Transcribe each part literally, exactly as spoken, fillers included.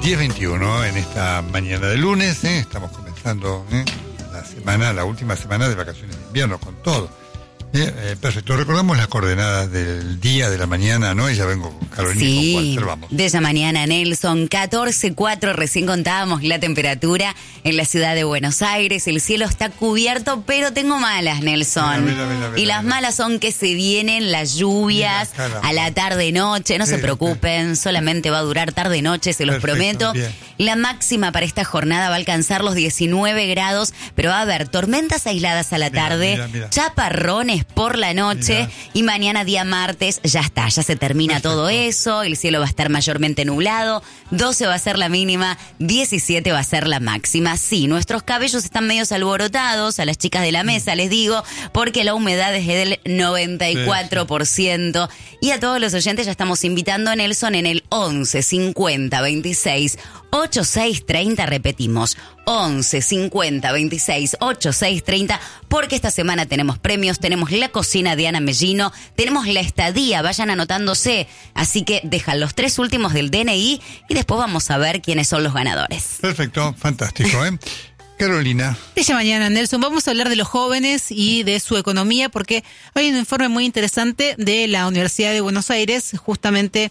diez veintiuno en esta mañana de lunes, ¿eh? Estamos comenzando ¿eh? la semana, la última semana de vacaciones de invierno con todo. Eh, eh, perfecto, recordamos las coordenadas del día, de la mañana, ¿no? Y ya vengo con Carolina. Sí, con Walter, vamos. de esa mañana, Nelson, catorce cuatro, recién contábamos la temperatura en la ciudad de Buenos Aires. El cielo está cubierto, pero tengo malas, Nelson. Mira, mira, mira, mira, y las mira. malas son que se vienen las lluvias Mira, a la tarde-noche. No Sí, se preocupen, sí. solamente va a durar tarde-noche, se los Perfecto, prometo. bien. La máxima para esta jornada va a alcanzar los diecinueve grados, pero va a haber tormentas aisladas a la Mira, tarde, mira, mira. chaparrones por la noche. Mira. Y mañana día martes ya está, ya se termina Perfecto. todo eso, el cielo va a estar mayormente nublado, doce va a ser la mínima, diecisiete va a ser la máxima. Sí, nuestros cabellos están medios alborotados, a las chicas de la mesa les digo, porque la humedad es del noventa y cuatro por ciento. Y a todos los oyentes ya estamos invitando a Nelson en el once cincuenta veintiséis ochenta y seis treinta, repetimos, once cincuenta veintiséis ochenta y seis treinta, porque esta semana tenemos premios, tenemos la cocina de Ana Mellino, tenemos la estadía, vayan anotándose, así que dejan los tres últimos del D N I y después vamos a ver quiénes son los ganadores. Perfecto, fantástico, ¿eh? Carolina. Esta mañana, Nelson, vamos a hablar de los jóvenes y de su economía, porque hay un informe muy interesante de la Universidad de Buenos Aires, justamente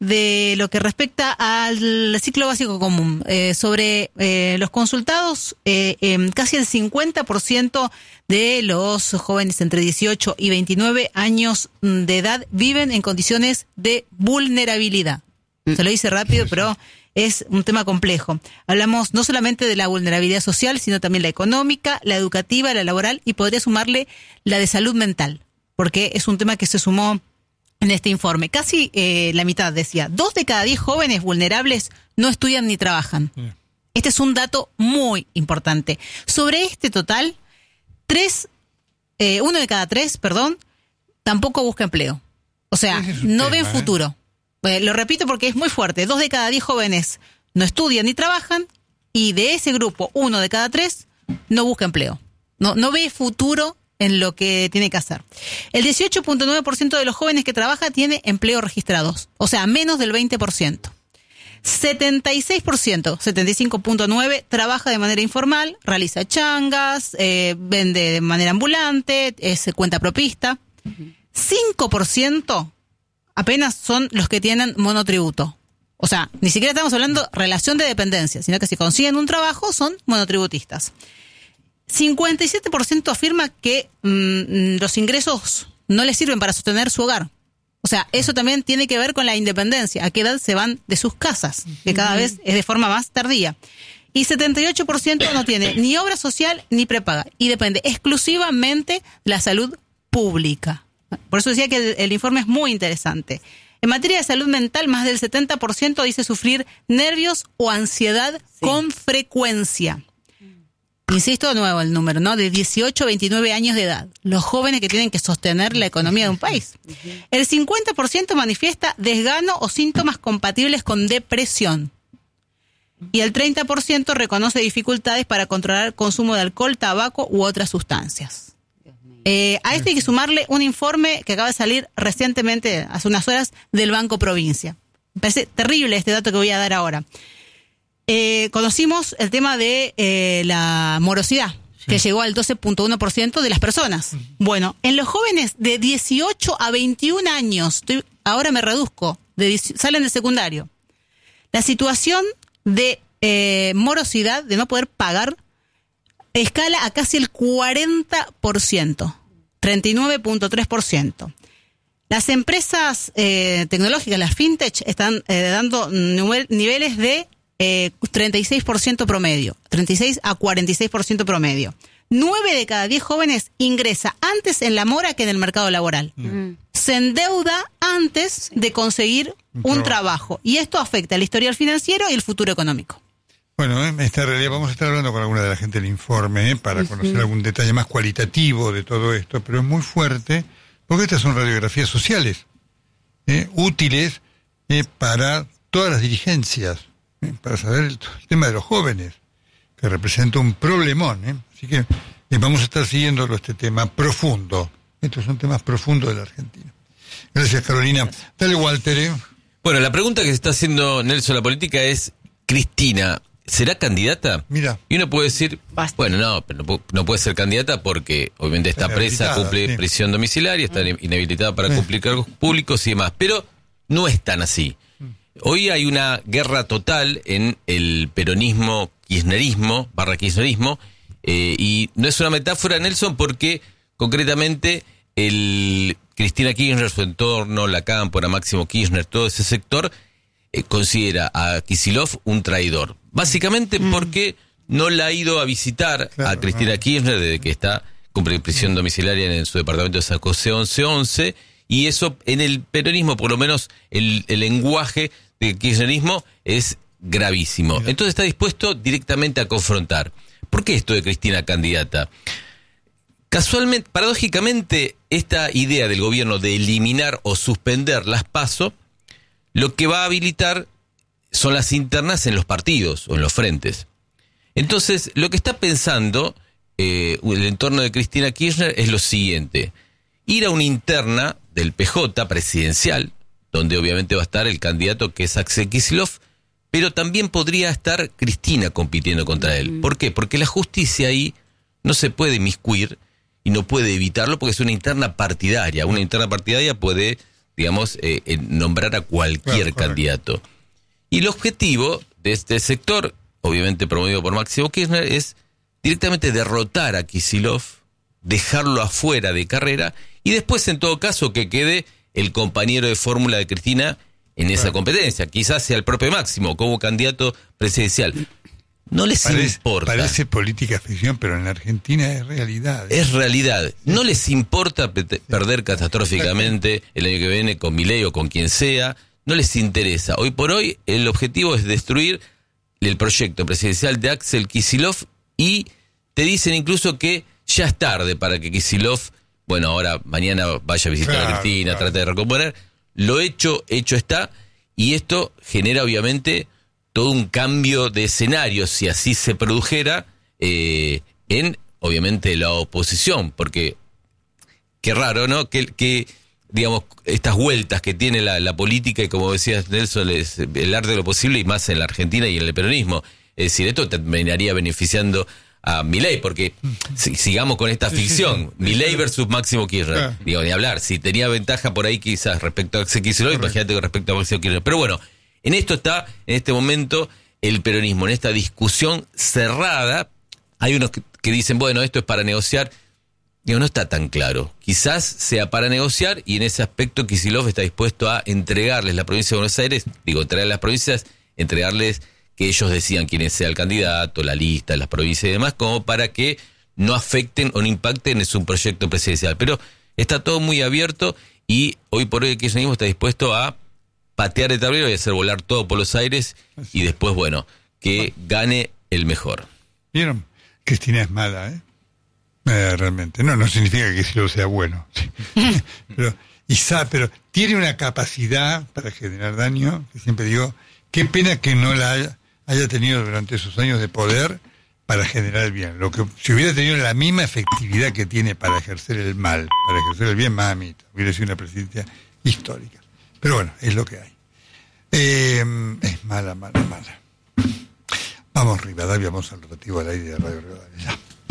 de lo que respecta al ciclo básico común. Eh, sobre eh, los consultados, eh, eh, casi el cincuenta por ciento de los jóvenes entre dieciocho y veintinueve años de edad viven en condiciones de vulnerabilidad. Se lo dice rápido, pero es un tema complejo. Hablamos no solamente de la vulnerabilidad social, sino también la económica, la educativa, la laboral, y podría sumarle la de salud mental, porque es un tema que se sumó en este informe. Casi eh, la mitad decía, dos de cada diez jóvenes vulnerables no estudian ni trabajan. Mm. Este es un dato muy importante. Sobre este total, tres, eh, uno de cada tres, perdón, tampoco busca empleo. O sea, no tema, ven futuro. Eh? Eh, lo repito porque es muy fuerte. Dos de cada diez jóvenes no estudian ni trabajan, y de ese grupo, uno de cada tres no busca empleo. No, no ve futuro en lo que tiene que hacer. El dieciocho punto nueve por ciento de los jóvenes que trabaja tiene empleo registrados, o sea, menos del veinte por ciento. setenta y seis por ciento, setenta y cinco punto nueve por ciento, trabaja de manera informal, realiza changas, eh, vende de manera ambulante, es cuenta propista. cinco por ciento apenas son los que tienen monotributo. O sea, ni siquiera estamos hablando relación de dependencia, sino que si consiguen un trabajo son monotributistas. cincuenta y siete por ciento afirma que mmm, los ingresos no les sirven para sostener su hogar. O sea, eso también tiene que ver con la independencia. ¿A qué edad se van de sus casas? Que cada vez es de forma más tardía. Y setenta y ocho por ciento no tiene ni obra social ni prepaga. Y depende exclusivamente de la salud pública. Por eso decía que el, el informe es muy interesante. En materia de salud mental, más del setenta por ciento dice sufrir nervios o ansiedad sí. con frecuencia. Insisto de nuevo el número, ¿no? De dieciocho a veintinueve años de edad. Los jóvenes que tienen que sostener la economía de un país. El cincuenta por ciento manifiesta desgano o síntomas compatibles con depresión. Y el treinta por ciento reconoce dificultades para controlar el consumo de alcohol, tabaco u otras sustancias. Eh, a esto hay que sumarle un informe que acaba de salir recientemente, hace unas horas, del Banco Provincia. Me parece terrible este dato que voy a dar ahora. Eh, conocimos el tema de eh, la morosidad, sí. que llegó al doce punto uno por ciento de las personas. Uh-huh. Bueno, en los jóvenes de dieciocho a veintiún años, estoy, ahora me reduzco, de, salen de secundario, la situación de eh, morosidad, de no poder pagar, escala a casi el cuarenta por ciento, treinta y nueve punto tres por ciento. Las empresas eh, tecnológicas, las fintech, están eh, dando nivel, niveles de Eh, treinta y seis por ciento promedio, treinta y seis a cuarenta y seis por ciento promedio. nueve de cada diez jóvenes ingresa antes en la mora que en el mercado laboral. Mm. Se endeuda antes de conseguir un, un trabajo. Y esto afecta el historial financiero y el futuro económico. Bueno, en esta realidad vamos a estar hablando con alguna de la gente del informe, ¿eh? para uh-huh. conocer algún detalle más cualitativo de todo esto, pero es muy fuerte, porque estas son radiografías sociales, ¿eh? útiles ¿eh? para todas las dirigencias. ¿Eh? Para saber el, el tema de los jóvenes, que representa un problemón, ¿eh? Así que eh, vamos a estar siguiéndolo, este tema profundo. Estos son temas profundos de la Argentina. Gracias, Carolina. Dale, Walter. ¿eh? Bueno, la pregunta que se está haciendo Nelson La Política es, Cristina ¿será candidata? Mira. Y uno puede decir, Basta. bueno, no, pero no, no puede ser candidata porque obviamente está, está presa, cumple sí. prisión domiciliaria, está mm. inhabilitada para sí. cumplir cargos públicos y demás. Pero no es tan así. Mm. Hoy hay una guerra total en el peronismo, kirchnerismo, barra kirchnerismo, eh, y no es una metáfora, Nelson, porque concretamente el Cristina Kirchner, su entorno, la Cámpora, Máximo Kirchner, todo ese sector, eh, considera a Kicillof un traidor. Básicamente mm. porque no la ha ido a visitar claro, a Cristina no. Kirchner desde que está cumple prisión domiciliaria en su departamento de San José once once, y eso en el peronismo, por lo menos el, el lenguaje del kirchnerismo es gravísimo. Mira. Entonces está dispuesto directamente a confrontar. ¿Por qué esto de Cristina candidata? Casualmente, paradójicamente, esta idea del gobierno de eliminar o suspender las PASO, lo que va a habilitar son las internas en los partidos o en los frentes. Entonces, lo que está pensando eh, el entorno de Cristina Kirchner es lo siguiente: ir a una interna del P J presidencial, donde obviamente va a estar el candidato que es Axel Kicillof, pero también podría estar Cristina compitiendo contra él. ¿Por qué? Porque la justicia ahí no se puede inmiscuir y no puede evitarlo porque es una interna partidaria. Una interna partidaria puede, digamos, eh, eh, nombrar a cualquier claro, candidato. Y el objetivo de este sector, obviamente promovido por Máximo Kirchner, es directamente derrotar a Kicillof, dejarlo afuera de carrera y después, en todo caso, que quede el compañero de fórmula de Cristina en esa claro. competencia. Quizás sea el propio Máximo como candidato presidencial. No les parece, importa. Parece política ficción, pero en la Argentina es realidad. ¿eh? Es realidad. No les importa pe- perder catastróficamente el año que viene con Milei o con quien sea. No les interesa. Hoy por hoy el objetivo es destruir el proyecto presidencial de Axel Kicillof, y te dicen incluso que ya es tarde para que Kicillof, bueno, ahora mañana vaya a visitar claro, a Cristina, claro. trate de recomponer. Lo hecho, hecho está, y esto genera obviamente todo un cambio de escenario, si así se produjera, eh, en, obviamente, la oposición, porque qué raro, ¿no? Que, que digamos, estas vueltas que tiene la, la política, y como decías, Nelson, es el arte de lo posible, y más en la Argentina y en el peronismo. Es decir, esto terminaría beneficiando a Milei, porque si, sigamos con esta ficción, sí, sí, sí. Milei versus Máximo Kirchner, claro. digo, ni hablar, si tenía ventaja por ahí quizás respecto a Kicillof, imagínate con respecto a Máximo Kirchner. Pero bueno, en esto está, en este momento, el peronismo, en esta discusión cerrada. Hay unos que, que dicen, bueno, esto es para negociar. Digo, no está tan claro. Quizás sea para negociar, y en ese aspecto Kicillof está dispuesto a entregarles la provincia de Buenos Aires, digo, entregarles las provincias, entregarles que ellos decidan quién sea el candidato, la lista, las provincias y demás, como para que no afecten o no impacten en su proyecto presidencial. Pero está todo muy abierto, y hoy por hoy el kirchnerismo está dispuesto a patear el tablero y hacer volar todo por los aires, y después, bueno, que gane el mejor. ¿Vieron? Cristina es mala, ¿eh? Eh, realmente. No, no significa que Kicillof sea bueno. pero, Isa, pero tiene una capacidad para generar daño, que siempre digo, qué pena que no la haya, haya tenido durante esos años de poder para generar el bien. Lo que si hubiera tenido la misma efectividad que tiene para ejercer el mal, para ejercer el bien, mamita, hubiera sido una presidencia histórica. Pero bueno, es lo que hay. Eh, es mala, mala, mala. Vamos, Rivadavia, vamos al rotativo al aire de Radio Rivadavia. Ya.